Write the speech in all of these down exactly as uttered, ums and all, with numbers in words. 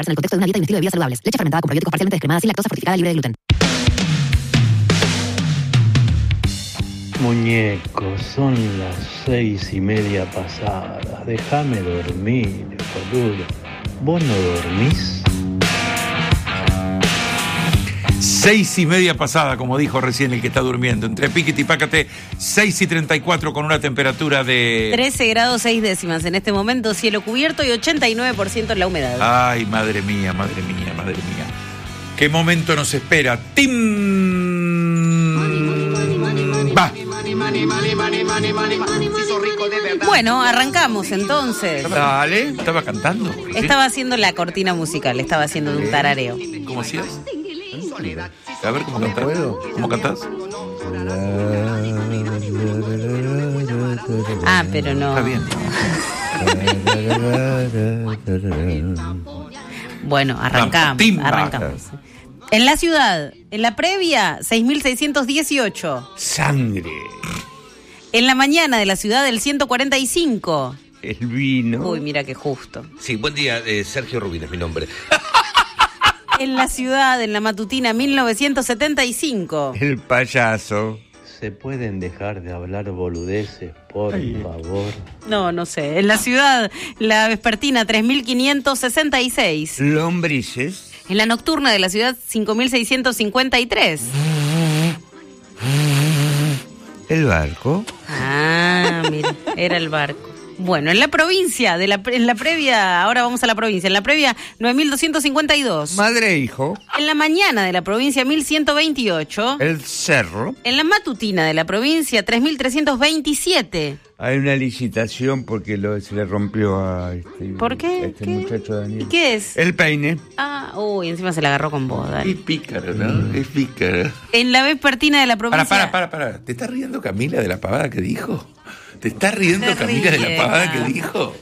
en el contexto de una dieta y un estilo de vida saludables. Leche fermentada con probióticos parcialmente descremada sin lactosa, fortificada, libre de gluten. Muñeco, son las seis y media pasadas. Déjame dormir, boludo. ¿Vos no dormís? Seis y media pasada, como dijo recién el que está durmiendo. Entre Piquete y Pácate, seis y treinta y cuatro con una temperatura de... trece grados seis décimas en este momento, cielo cubierto y ochenta y nueve por ciento la humedad. Ay, madre mía, madre mía, madre mía. ¿Qué momento nos espera? ¡Tim! ¡Va! Bueno, arrancamos entonces. Dale, estaba cantando. Estaba haciendo la cortina musical, estaba haciendo un tarareo. ¿Cómo hacías? A ver, ¿cómo cantás? ¿Cómo cantás? Ah, pero no. Está bien. Bueno, arrancamos, Timba. arrancamos. En la ciudad, en la previa, seis mil seiscientos dieciocho. Sangre. En la mañana de la ciudad, el ciento cuarenta y cinco. El vino. Uy, mira qué justo. Sí, buen día, eh, Sergio Rubín es mi nombre. En la ciudad, en la matutina, mil novecientos setenta y cinco. El payaso. ¿Se pueden dejar de hablar boludeces, por Ay. favor? No, no sé. En la ciudad, la vespertina, tres mil quinientos sesenta y seis. Lombrices. En la nocturna de la ciudad, cinco mil seiscientos cincuenta y tres. El barco. Ah, mira, era el barco. Bueno, en la provincia, de la, en la previa, ahora vamos a la provincia, en la previa, nueve mil doscientos cincuenta y dos. Madre e hijo. En la mañana de la provincia, mil ciento veintiocho. El cerro. En la matutina de la provincia, tres mil trescientos veintisiete. Hay una licitación porque lo, se le rompió a este, ¿Por qué? a este ¿Qué? muchacho Daniel. ¿Y qué es? El peine. Ah, uy, encima se la agarró con vos, Dani. Es pícaro, ¿no? Es pícaro. En la vespertina de la Para, provincia... para, para, para. ¿Te estás riendo, Camila, de la pavada que dijo? ¿Te estás riendo, Se Camila, de ríe, la pavada ah. que dijo?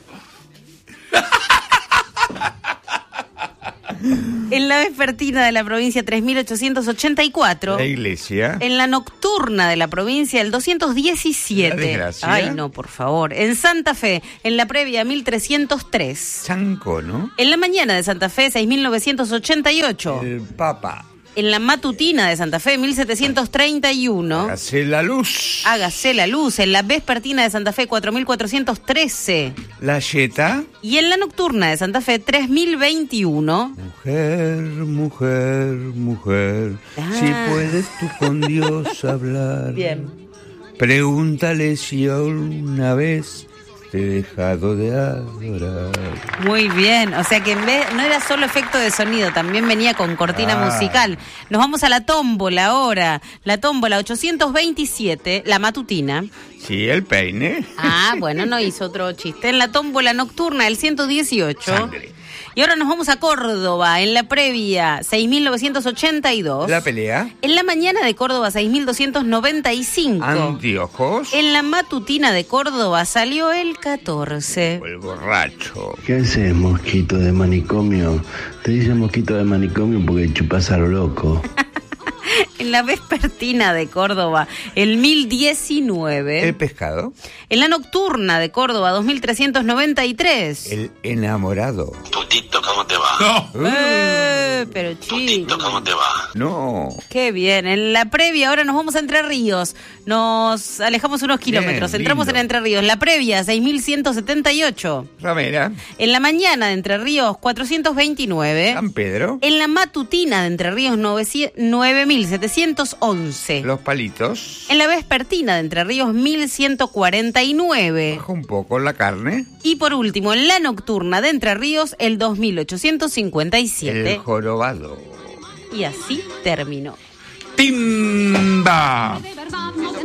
En la vespertina de la provincia, tres mil ochocientos ochenta y cuatro. La iglesia. En la nocturna de la provincia, el doscientos diecisiete. La desgracia. Ay, no, por favor. En Santa Fe, en la previa, mil trescientos tres. Chanco, ¿no? En la mañana de Santa Fe, seis mil novecientos ochenta y ocho. El papa. En la matutina de Santa Fe, mil setecientos treinta y uno. Hace la luz. Hágase la luz. En la vespertina de Santa Fe, cuatro mil cuatrocientos trece. La yeta. Y en la nocturna de Santa Fe, tres mil veintiuno. Mujer, mujer, mujer. Ah. Si puedes tú con Dios hablar. Bien. Pregúntale si alguna vez te he dejado de adorar. Muy bien, o sea que en vez, no era solo efecto de sonido, también venía con cortina Ah. musical. Nos vamos a la tómbola ahora, la tómbola ochocientos veintisiete, la matutina. Sí, el peine. Ah, bueno, no hizo otro chiste. En la tómbola nocturna, el ciento dieciocho. Sangre. Y ahora nos vamos a Córdoba, en la previa, seis mil novecientos ochenta y dos. La pelea. En la mañana de Córdoba, seis mil doscientos noventa y cinco. Anteojos. En la matutina de Córdoba salió el catorce. El borracho. ¿Qué haces, mosquito de manicomio? Te dicen mosquito de manicomio porque chupas a lo loco. En la vespertina de Córdoba, el mil diecinueve. El pescado. En la nocturna de Córdoba, dos mil trescientos noventa y tres. El enamorado. Putito, ¿cómo te va? No. Eh, pero chico, ¿Cómo te va? No. qué bien. En la previa, ahora nos vamos a Entre Ríos. Nos alejamos unos kilómetros. Bien, Entramos lindo. en Entre Ríos. La previa, seis mil ciento setenta y ocho. Ramera. En la mañana de Entre Ríos, cuatrocientos veintinueve. San Pedro. En la matutina de Entre Ríos, nueve mil setecientos once. Los palitos. En la vespertina de Entre Ríos, mil ciento cuarenta y nueve. Baja un poco la carne. Y por último, en la nocturna de Entre Ríos, el dos mil ochocientos cincuenta y siete. El jorobado. Y así terminó. ¡Timba!